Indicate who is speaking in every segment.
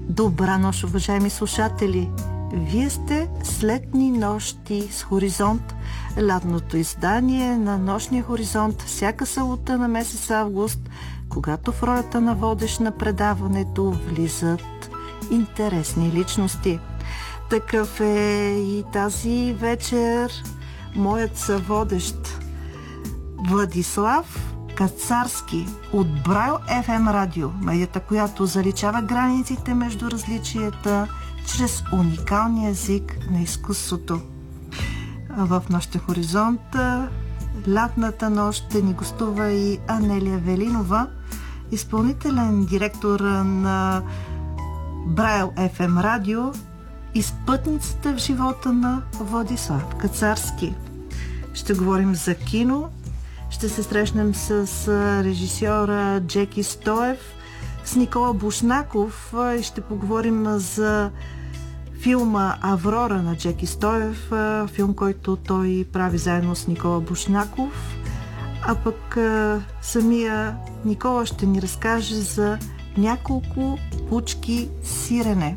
Speaker 1: Добра нощ, уважаеми слушатели! Вие сте с летни нощи с Хоризонт, лятното издание на нощния Хоризонт всяка събота на месец август, когато в ролята на водещ на предаването влизат интересни личности. Такъв е и тази вечер моят съводещ Владислав Кацарски от Брайл FM радио, медията, която заличава границите между различията чрез уникалния език на изкуството. В нощен Хоризонт лятната нощ ще ни гостува и Анелия Велинова, изпълнителен директор на Брайл FM радио и спътницата в живота на Владислав Кацарски. Ще говорим за кино, ще се срещнем с режисьора Джеки Стоев, с Никола Бушнаков и ще поговорим за филма Аврора на Джеки Стоев, филм, който той прави заедно с Никола Бушнаков, а пък самия Никола ще ни разкаже за няколко пучки сирене.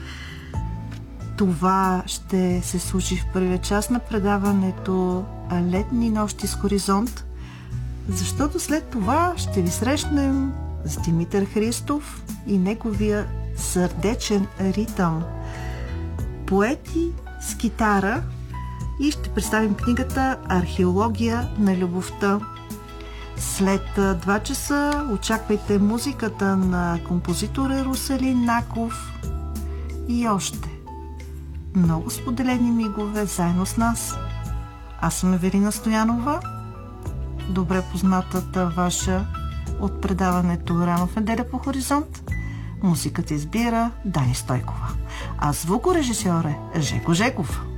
Speaker 1: Това ще се случи в първия час на предаването Летни нощи с Хоризонт, защото след това ще ви срещнем с Димитър Христов и неговия сърдечен ритъм, поети с китара, и ще представим книгата Археология на любовта. След 2 часа очаквайте музиката на композитора Руселин Наков и още много споделени мигове заедно с нас. Аз съм Еверина Стоянова, добре познатата ваша от предаването Рано в неделя по Хоризонт. Музиката избира Дани Стойкова, а звукорежисьор е Жеко Жеков.